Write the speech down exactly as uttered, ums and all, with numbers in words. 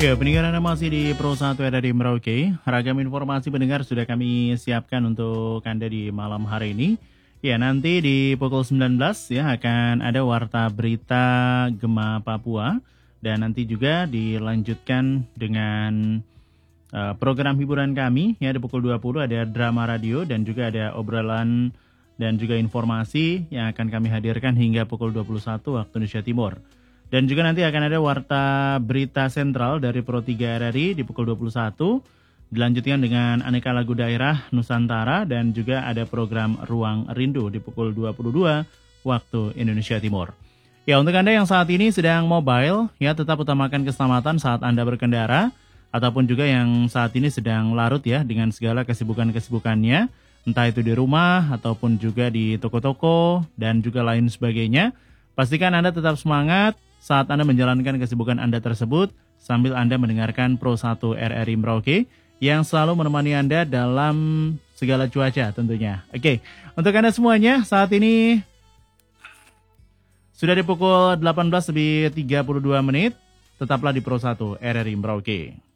Ya, pendengar Anda masih di Pro satu R R I Merauke. Ragam informasi pendengar sudah kami siapkan untuk Anda di malam hari ini. Ya, nanti di pukul sembilan belas ya akan ada warta berita Gema Papua. Dan nanti juga dilanjutkan dengan uh, program hiburan kami. Ya, di pukul dua puluh ada drama radio dan juga ada obrolan dan juga informasi yang akan kami hadirkan hingga pukul dua puluh satu waktu Indonesia Timur. Dan juga nanti akan ada warta berita sentral dari Pro tiga R R I di pukul dua puluh satu. Dilanjutkan dengan aneka lagu daerah Nusantara dan juga ada program Ruang Rindu di pukul dua puluh dua waktu Indonesia Timur. Ya, untuk Anda yang saat ini sedang mobile, ya tetap utamakan keselamatan saat Anda berkendara. Ataupun juga yang saat ini sedang larut ya dengan segala kesibukan-kesibukannya. Entah itu di rumah ataupun juga di toko-toko dan juga lain sebagainya. Pastikan Anda tetap semangat saat Anda menjalankan kesibukan Anda tersebut sambil Anda mendengarkan Pro satu R R I Merauke yang selalu menemani Anda dalam segala cuaca tentunya. Oke, untuk Anda semuanya saat ini sudah di pukul delapan belas lebih tiga puluh dua menit, tetaplah di Pro satu R R I Merauke.